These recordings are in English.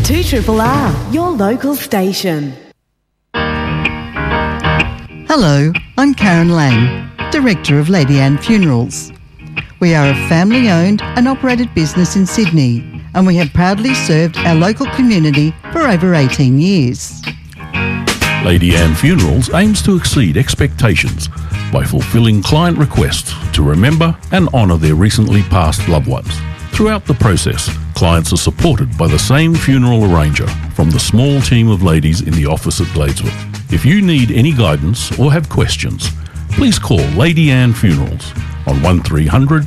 2RRR, your local station. Hello, I'm Karen Lang, Director of Lady Anne Funerals. We are a family-owned and operated business in Sydney, and we have proudly served our local community for over 18 years. Lady Anne Funerals aims to exceed expectations by fulfilling client requests to remember and honour their recently passed loved ones. Throughout the process, clients are supported by the same funeral arranger from the small team of ladies in the office at Gladesworth. If you need any guidance or have questions, please call Lady Anne Funerals on 1300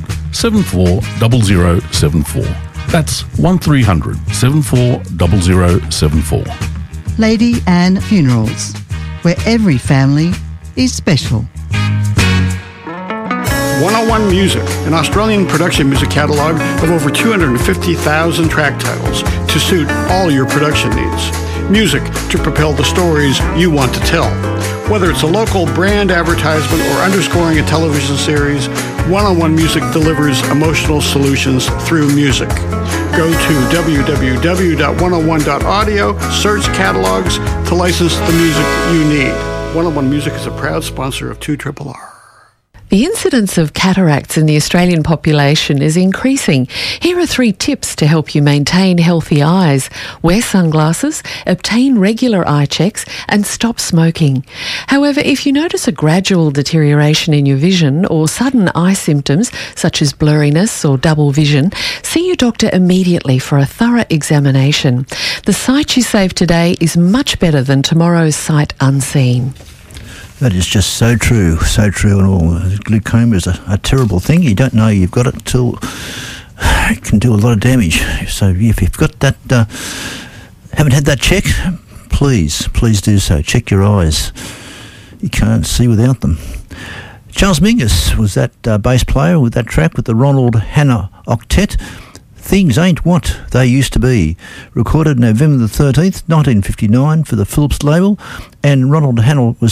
740074. That's 1300 740074. Lady Anne Funerals, where every family is special. 101 Music, an Australian production music catalogue of over 250,000 track titles to suit all your production needs. Music to propel the stories you want to tell. Whether it's a local brand advertisement or underscoring a television series, 101 Music delivers emotional solutions through music. Go to www.101.audio, search catalogs to license the music you need. 101 Music is a proud sponsor of 2RRR. The incidence of cataracts in the Australian population is increasing. Here are 3 tips to help you maintain healthy eyes. Wear sunglasses, obtain regular eye checks, and stop smoking. However, if you notice a gradual deterioration in your vision or sudden eye symptoms such as blurriness or double vision, see your doctor immediately for a thorough examination. The sight you save today is much better than tomorrow's sight unseen. That is just so true and all. Glaucoma is a terrible thing. You don't know you've got it till it can do a lot of damage. So if you've got that, haven't had that check, please do so. Check your eyes. You can't see without them. Charles Mingus was that bass player with that track with the Ronald Hanna Octet. Things Ain't What They Used to Be, recorded November the 13th, 1959 for the Philips label, and Ronald Hanna was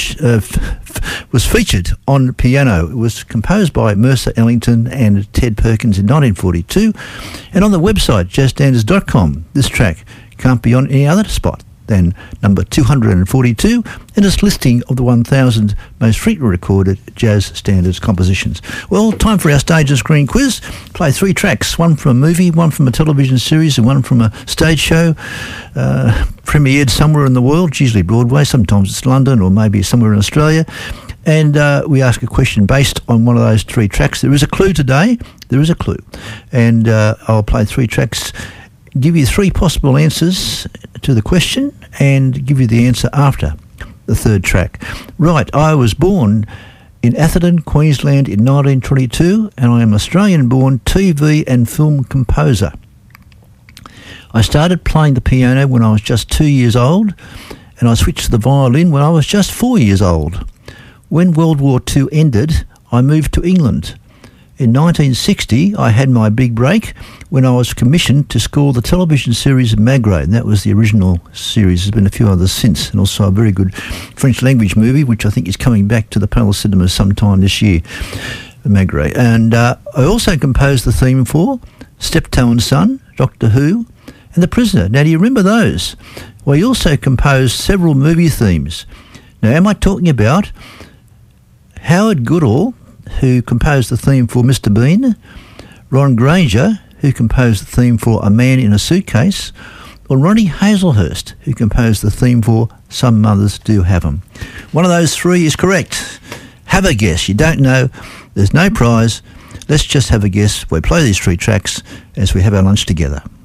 featured on piano. It was composed by Mercer Ellington and Ted Perkins in 1942, and on the website jazzstandards.com, this track can't be on any other spot than number 242 in its listing of the 1,000 most frequently recorded jazz standards compositions. Well, time for our stage and screen quiz. Play 3 tracks, one from a movie, one from a television series, and one from a stage show premiered somewhere in the world, usually Broadway, sometimes it's London or maybe somewhere in Australia. And we ask a question based on one of those 3 tracks. There is a clue today. And I'll play 3 tracks, give you 3 possible answers to the question and give you the answer after the 3rd track. Right, I was born in Atherton, Queensland in 1922, and I am Australian-born TV and film composer. I started playing the piano when I was just 2 years old, and I switched to the violin when I was just 4 years old. When World War II ended, I moved to England. In 1960, I had my big break when I was commissioned to score the television series Maigret, and that was the original series. There's been a few others since, and also a very good French language movie, which I think is coming back to the Palace Cinemas sometime this year, Maigret. And I also composed the theme for Steptoe and Son, Doctor Who, and The Prisoner. Now, do you remember those? Well, he also composed several movie themes. Now, am I talking about Howard Goodall, who composed the theme for Mr. Bean, Ron Granger, who composed the theme for A Man in a Suitcase, or Ronnie Hazelhurst, who composed the theme for Some Mothers Do Have 'Em? One of those 3 is correct. Have a guess. You don't know. There's no prize. Let's just have a guess. We'll play these 3 tracks as we have our lunch together.